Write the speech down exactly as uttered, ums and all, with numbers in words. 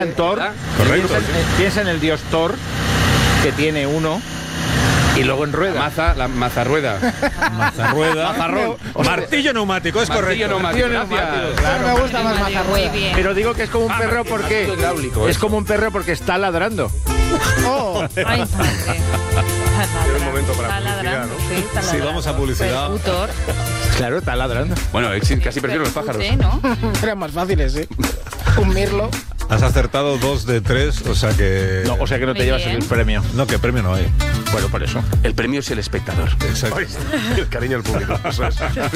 En Thor, Correcto. piensa, en- piensa en el dios Thor, que tiene uno, y luego en rueda. Maza, la mazarrueda. Mazarrueda. Mazarrón. Martillo neumático, es Martillo correcto. neumático, Martillo gracias. neumático, claro. Me gusta más Muy mazarrueda. bien. Pero digo que es como un Ah, perro martillo porque hidráulico, es eso. como un perro porque está ladrando. Oh, Ay, madre. Tiene un momento para Está publicidad, ladrando, ¿no? sí, está Sí, ladrando. vamos a publicidad. Percutor. Claro, está ladrando. Bueno, eh, sí, casi prefiero los pájaros. Sí, ¿no? eran más fáciles, ¿eh? Un mirlo. Has acertado dos de tres, o sea que... No, o sea que no te Muy llevas bien. el premio. No, que premio no hay. Bueno, por eso. El premio es el espectador. Exacto. El cariño al público. Eso es.